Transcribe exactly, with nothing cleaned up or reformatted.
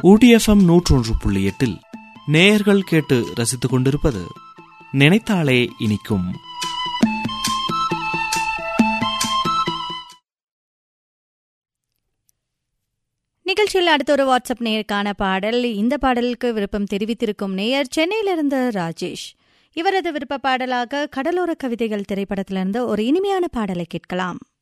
ஊட்டி FM நூற்றொன்று புள்ளி எட்டில் நேயர்கள் கேட்டு ரசித்துக் கொண்டிருப்பது நினைத்தாலே இனிக்கும். நிகழ்ச்சியில் அடுத்த ஒரு வாட்ஸ்அப் நேயருக்கான பாடல். இந்த பாடலுக்கு விருப்பம் தெரிவித்திருக்கும் நேயர் சென்னையிலிருந்து ராஜேஷ். இவரது விருப்ப பாடலாக கடலோர கவிதைகள் திரைப்படத்திலிருந்து ஒரு இனிமையான பாடலை கேட்கலாம்.